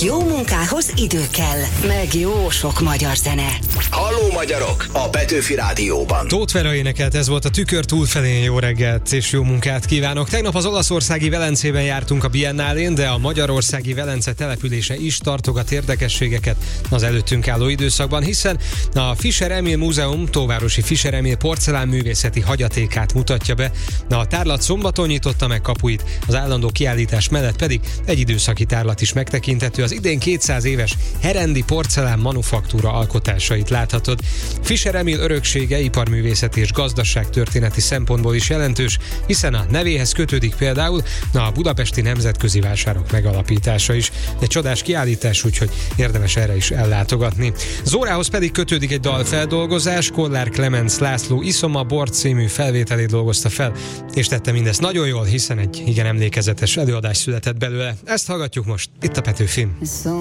Jó munkához idő kell, meg jó sok magyar zene. Halló magyarok, a Petőfi Rádióban. Tóth Vera énekelt, ez volt a Tükör túlfelén. Jó reggelt és jó munkát kívánok. Tegnap az olaszországi Velencében jártunk a Biennálén, de a magyarországi Velence települése is tartogat érdekességeket az előttünk álló időszakban, hiszen a Fischer Emil Múzeum tóvárosi Fischer Emil porcelánművészeti hagyatékát mutatja be. A tárlat szombaton nyitotta meg kapuit, az állandó kiállítás mellett pedig egy időszaki tárlat is megtekinthető. Az idén 200 éves herendi porcelán manufaktúra alkotásait láthatod. Fischer Emil öröksége iparművészeti és gazdaságtörténeti szempontból is jelentős, hiszen a nevéhez kötődik például a budapesti nemzetközi vásárok megalapítása is. Egy csodás kiállítás, úgyhogy érdemes erre is ellátogatni. Zórához pedig kötődik egy dalfeldolgozás, Kollár Klemenc László Iszoma Bort című felvételét dolgozta fel, és tette mindezt nagyon jól, hiszen egy igen emlékezetes előadás született belőle. Ezt hallgatjuk most itt a Petőfin.